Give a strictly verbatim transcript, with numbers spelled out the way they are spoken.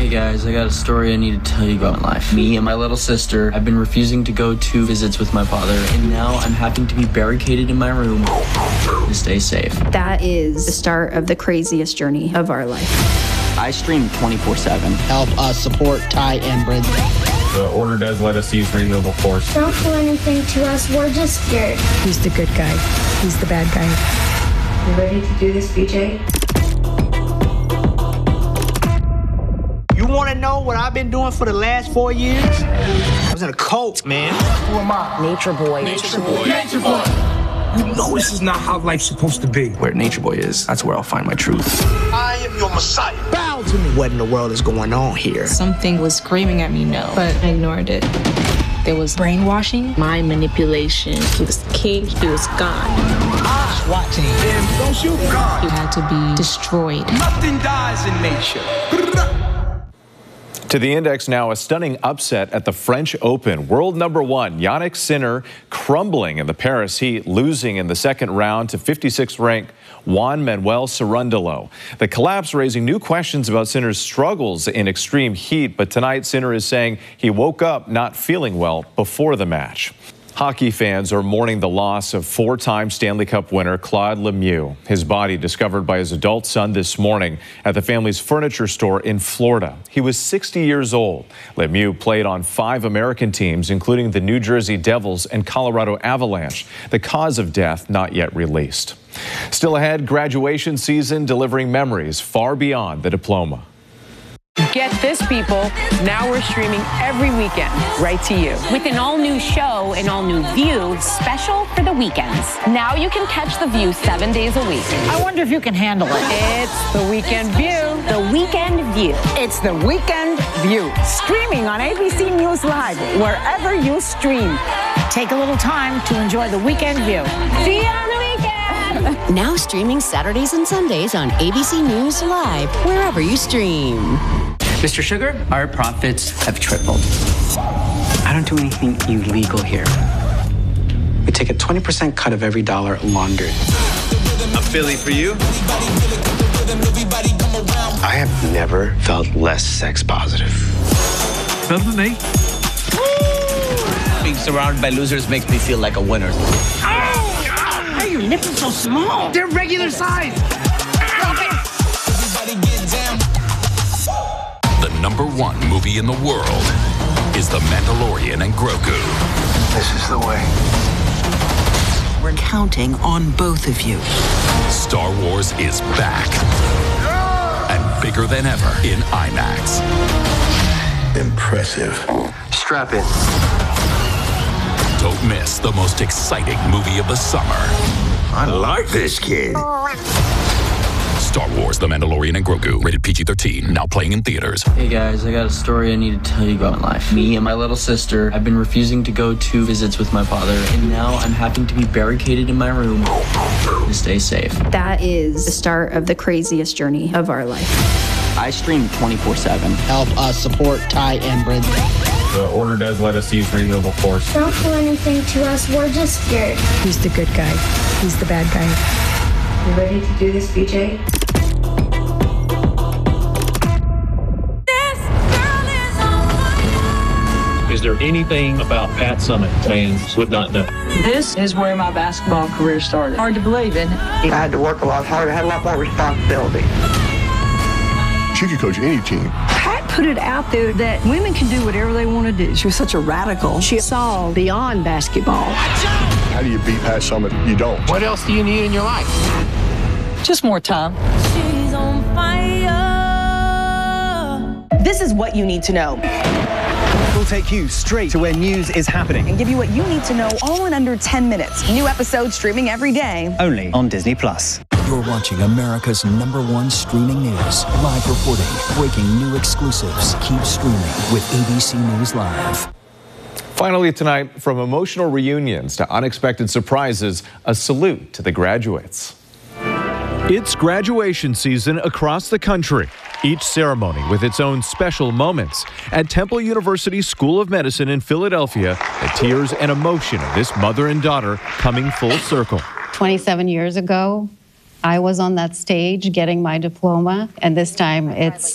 Hey guys, I got a story I need to tell you about in life. Me and my little sister have been refusing to go to visits with my father, and now I'm having to be barricaded in my room to stay safe. That is the start of the craziest journey of our life. I stream twenty-four seven. Help us support Ty and Bridget. The order does let us use reasonable force. Don't do anything to us, we're just scared. He's the good guy. He's the bad guy. You ready to do this, B J? You want to know what I've been doing for the last four years? I was in a cult, man. Who am I? Nature boy. Nature boy. Nature boy. You know this is not how life's supposed to be. Where Nature Boy is, that's where I'll find my truth. I am your messiah. Bow to me. What in the world is going on here? Something was screaming at me no, but I ignored it. There was brainwashing, mind manipulation. He was king, he was gone. Ah, SWAT team. Damn, don't shoot God. He had to be destroyed. Nothing dies in nature. To the index now, a stunning upset at the French Open. World number one, Jannik Sinner, crumbling in the Paris heat, losing in the second round to fifty-sixth ranked Juan Manuel Cerundolo. The collapse raising new questions about Sinner's struggles in extreme heat, but tonight Sinner is saying he woke up not feeling well before the match. Hockey fans are mourning the loss of four-time Stanley Cup winner Claude Lemieux. His body discovered by his adult son this morning at the family's furniture store in Florida. He was sixty years old. Lemieux played on five American teams, including the New Jersey Devils and Colorado Avalanche. The cause of death not yet released. Still ahead, graduation season delivering memories far beyond the diploma. Get this, people. Now we're streaming every weekend right to you. With an all-new show, an all-new View, special for the weekends. Now you can catch The View seven days a week. I wonder if you can handle it. It's The Weekend View. The Weekend View. It's The Weekend View. Streaming on A B C News Live, wherever you stream. Take a little time to enjoy The Weekend View. See you on the weekend! Now streaming Saturdays and Sundays on A B C News Live, wherever you stream. Mister Sugar, our profits have tripled. I don't do anything illegal here. We take a twenty percent cut of every dollar laundered. A Philly for you? I have never felt less sex positive. Better than me. Being surrounded by losers makes me feel like a winner. Why are your nipples so small? They're regular size. The number one movie in the world is The Mandalorian and Grogu. This is the way. We're counting on both of you. Star Wars is back. And bigger than ever in IMAX. Impressive. Strap in. Don't miss the most exciting movie of the summer. I like this kid. Star Wars, The Mandalorian and Grogu, rated P G thirteen, now playing in theaters. Hey guys, I got a story I need to tell you about in life. Me and my little sister have been refusing to go to visits with my father, and now I'm having to be barricaded in my room to stay safe. That is the start of the craziest journey of our life. I stream twenty-four seven. Help us support Ty and Bridget. The order does let us use reasonable force. Don't do anything to us, we're just scared. He's the good guy. He's the bad guy. You ready to do this, B J? Is there anything about Pat Summitt fans would not know? This is where my basketball career started. Hard to believe, isn't it? I had to work a lot harder, had a lot more responsibility. She could coach any team. Pat put it out there that women can do whatever they want to do. She was such a radical. She saw beyond basketball. How do you beat Pat Summitt? You don't. What else do you need in your life? Just more time. She's on fire. This is what you need to know. We'll take you straight to where news is happening. And give you what you need to know all in under ten minutes. New episodes streaming every day. Only on Disney Plus. You're watching America's number one streaming news. Live reporting, breaking new exclusives. Keep streaming with A B C News Live. Finally tonight, from emotional reunions to unexpected surprises, a salute to the graduates. It's graduation season across the country. Each ceremony with its own special moments. At Temple University School of Medicine in Philadelphia, the tears and emotion of this mother and daughter coming full circle. twenty-seven years ago, I was on that stage getting my diploma, and this time it's